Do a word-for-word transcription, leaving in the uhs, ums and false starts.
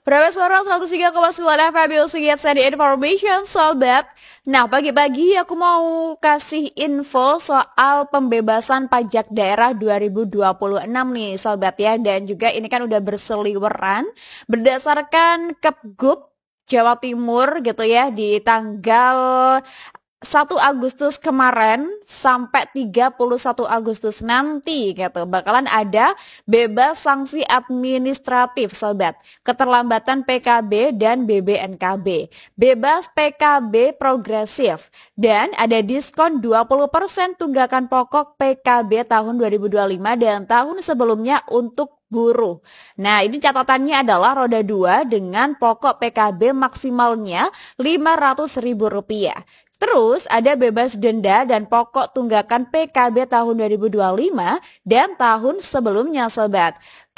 Berapa suara seratus tiga koma sembilan F M Music Hits and Information, sobat. Nah, pagi-pagi aku mau kasih info soal pembebasan pajak daerah dua ribu dua puluh enam nih, sobat ya. Dan juga ini kan udah berseliweran berdasarkan Kepgub Jawa Timur gitu ya, di tanggal satu Agustus kemarin sampai tiga puluh satu Agustus nanti gitu bakalan ada bebas sanksi administratif, sobat, keterlambatan P K B dan B B N K B, bebas P K B progresif, dan ada diskon dua puluh persen tunggakan pokok P K B tahun dua ribu dua puluh lima dan tahun sebelumnya untuk buruh. Nah, ini catatannya adalah roda dua dengan pokok P K B maksimalnya lima ratus ribu rupiah. Terus ada bebas denda dan pokok tunggakan P K B tahun dua ribu dua puluh lima dan tahun sebelumnya, sobat.